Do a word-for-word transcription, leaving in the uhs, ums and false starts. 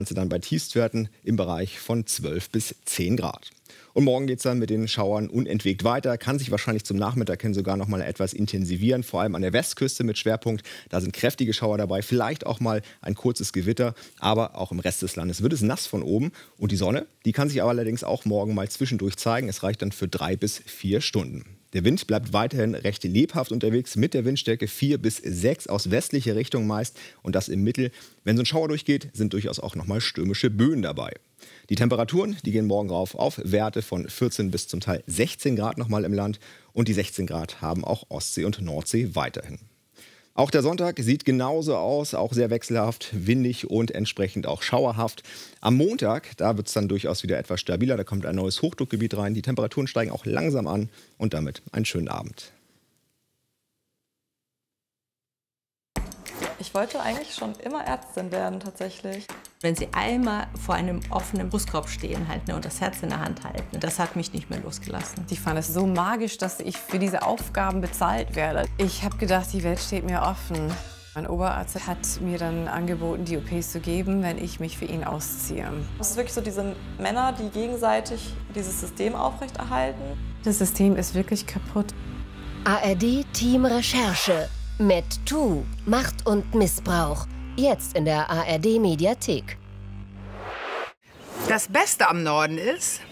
Dann bei Tiefstwerten im Bereich von zwölf bis zehn Grad. Und morgen geht es dann mit den Schauern unentwegt weiter, kann sich wahrscheinlich zum Nachmittag hin sogar noch mal etwas intensivieren, vor allem an der Westküste mit Schwerpunkt. Da sind kräftige Schauer dabei, vielleicht auch mal ein kurzes Gewitter, aber auch im Rest des Landes wird es nass von oben. Und die Sonne, die kann sich aber allerdings auch morgen mal zwischendurch zeigen. Es reicht dann für drei bis vier Stunden. Der Wind bleibt weiterhin recht lebhaft unterwegs mit der Windstärke vier bis sechs aus westlicher Richtung meist und das im Mittel. Wenn so ein Schauer durchgeht, sind durchaus auch noch mal stürmische Böen dabei. Die Temperaturen, die gehen morgen rauf auf Werte von vierzehn bis zum Teil sechzehn Grad noch mal im Land und die sechzehn Grad haben auch Ostsee und Nordsee weiterhin. Auch der Sonntag sieht genauso aus, auch sehr wechselhaft, windig und entsprechend auch schauerhaft. Am Montag, da wird es dann durchaus wieder etwas stabiler, da kommt ein neues Hochdruckgebiet rein, die Temperaturen steigen auch langsam an und damit einen schönen Abend. Ich wollte eigentlich schon immer Ärztin werden, tatsächlich. Wenn Sie einmal vor einem offenen Brustkorb stehen halt, ne, und das Herz in der Hand halten, das hat mich nicht mehr losgelassen. Ich fand es so magisch, dass ich für diese Aufgaben bezahlt werde. Ich habe gedacht, die Welt steht mir offen. Mein Oberarzt hat mir dann angeboten, die O Ps zu geben, wenn ich mich für ihn ausziehe. Es ist wirklich so diese Männer, die gegenseitig dieses System aufrechterhalten. Das System ist wirklich kaputt. A R D Team Recherche. MedToo, Macht und Missbrauch. Jetzt in der A R D Mediathek. Das Beste am Norden ist,